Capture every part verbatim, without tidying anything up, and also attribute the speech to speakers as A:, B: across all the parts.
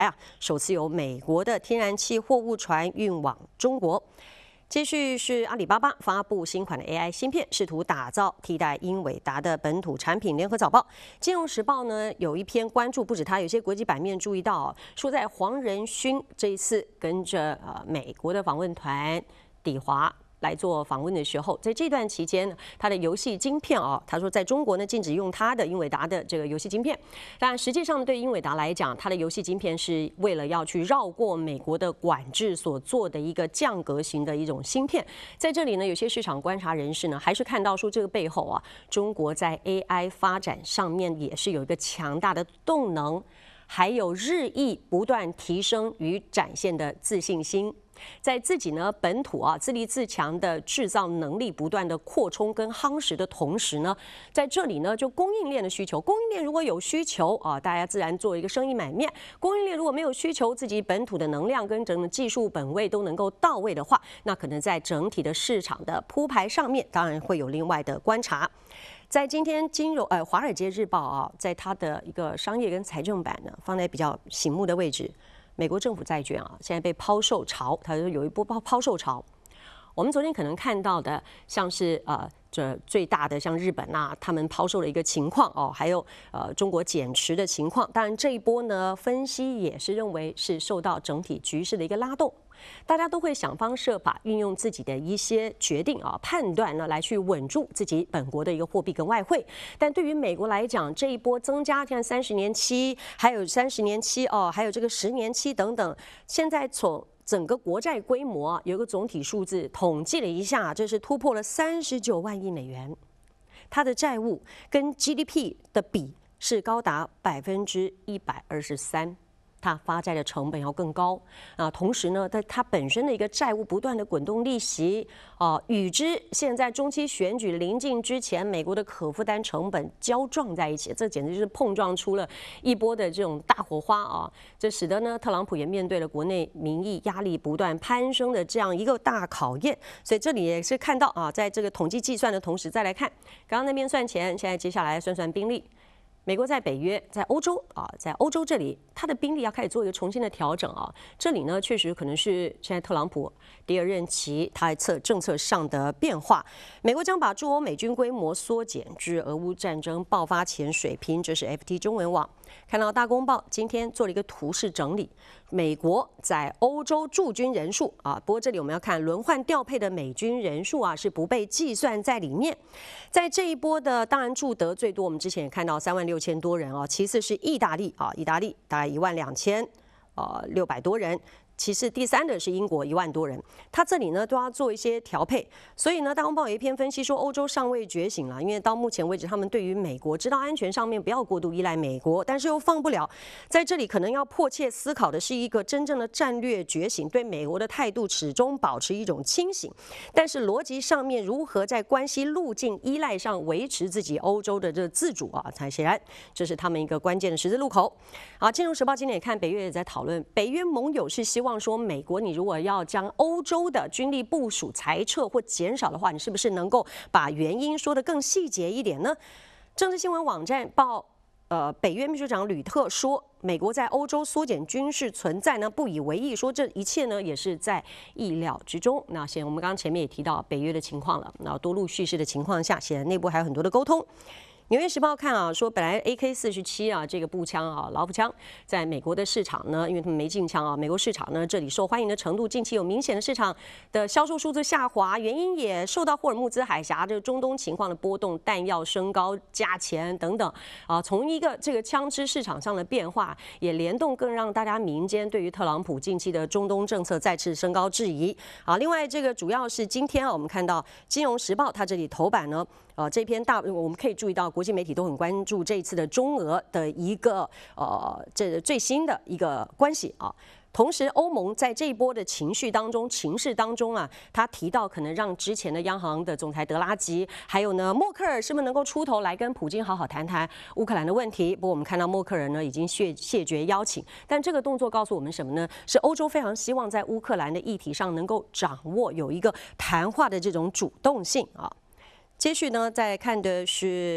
A: 啊，首次有美国的天然气货物船运往中国。继续是阿里巴巴发布新款的 A I 芯片，试图打造替代英伟达的本土产品。联合早报、金融时报呢有一篇关注，不止它，有些国际版面注意到、哦，说在黄仁勋这一次跟着呃美国的访问团抵华来做访问的时候，在这段期间，它的游戏晶片啊，他说在中国呢禁止用它的英伟达的这个游戏晶片，但实际上对英伟达来讲，它的游戏晶片是为了要去绕过美国的管制所做的一个降格型的一种芯片。在这里呢，有些市场观察人士呢，还是看到说这个背后啊，中国在 A I 发展上面也是有一个强大的动能，还有日益不断提升与展现的自信心。在自己呢本土啊自立自强的制造能力不断的扩充跟夯实的同时呢，在这里呢就供应链的需求，供应链如果有需求啊，大家自然做一个生意买面；供应链如果没有需求，自己本土的能量跟整个技术本位都能够到位的话，那可能在整体的市场的铺排上面，当然会有另外的观察。在今天金融呃《华尔街日报》啊，在它的一个商业跟财政版呢，放在比较醒目的位置。美国政府债券啊，现在被抛售潮，它就有一波抛抛售潮。我们昨天可能看到的，像是呃这最大的像日本啊，他们抛售的一个情况哦，还有呃中国减持的情况。当然这一波呢，分析也是认为是受到整体局势的一个拉动。大家都会想方设法运用自己的一些决定啊、判断呢，来去稳住自己本国的一个货币跟外汇。但对于美国来讲，这一波增加，看三十年期，还有三十年期哦，还有这个十年期等等，现在从整个国债规模有一个总体数字，统计了一下，这是突破了三十九万亿美元。它的债务跟 G D P 的比是高达百分之一百二十三。它发债的成本要更高啊，同时呢，它它本身的一个债务不断的滚动利息啊，与之现在中期选举临近之前，美国的可负担成本交撞在一起，这简直就是碰撞出了一波的这种大火花啊！这使得呢，特朗普也面对了国内民意压力不断攀升的这样一个大考验。所以这里也是看到啊，在这个统计计算的同时，再来看刚刚那边算钱，现在接下来算算兵力。美国在北约，在欧洲啊，在欧洲这里，它的兵力要开始做一个重新的调整啊。这里呢，确实可能是现在特朗普第二任期他策政策上的变化。美国将把驻欧美军规模缩减至俄乌战争爆发前水平，这是 F T 中文网看到大公报今天做了一个图示整理，美国在欧洲驻军人数啊，不过这里我们要看轮换调配的美军人数啊，是不被计算在里面。在这一波的，当然驻德最多，我们之前也看到三万六千多人啊，其次是意大利啊，意大利大概一万两千呃六百多人。其次，第三的是英国一万多人，他这里呢都要做一些调配，所以呢，大公报有一篇分析说，欧洲尚未觉醒了，因为到目前为止，他们对于美国知道安全上面不要过度依赖美国，但是又放不了，在这里可能要迫切思考的是一个真正的战略觉醒，对美国的态度始终保持一种清醒，但是逻辑上面如何在关系路径依赖上维持自己欧洲的这个自主啊，才显然这是他们一个关键的十字路口。好，《金融时报》今天也看北约也在讨论，北约盟友是希望说，美国你如果要将欧洲的军力部署裁撤或减少的话，你是不是能够把原因说得更细节一点呢？政治新闻网站报，呃，北约秘书长吕特说，美国在欧洲缩减军事存在呢，不以为意，说这一切呢也是在意料之中。那现在我们刚刚前面也提到北约的情况了，那多路叙事的情况下，显然内部还有很多的沟通。纽约时报看啊，说本来 A K 四十七啊这个步枪啊老虎枪，在美国的市场呢，因为他们没禁枪啊，美国市场呢这里受欢迎的程度近期有明显的市场的销售数字下滑，原因也受到霍尔木兹海峡这个中东情况的波动、弹药升高、价钱等等啊，从一个这个枪支市场上的变化，也联动更让大家民间对于特朗普近期的中东政策再次升高质疑啊。另外这个主要是今天啊，我们看到《金融时报》它这里头版呢。呃，这篇大我们可以注意到，国际媒体都很关注这一次的中俄的一个呃这最新的一个关系啊。同时，欧盟在这一波的情绪当中、情势当中啊，他提到可能让之前的央行的总裁德拉吉，还有呢默克尔是不是能够出头来跟普京好好谈谈乌克兰的问题？不过我们看到默克尔呢已经谢谢绝邀请，但这个动作告诉我们什么呢？是欧洲非常希望在乌克兰的议题上能够掌握有一个谈话的这种主动性啊。接续呢，再看的是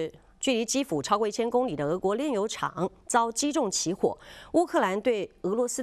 A: 距离基辅超过一千公里的俄国炼油厂遭击中起火。乌克兰对俄罗斯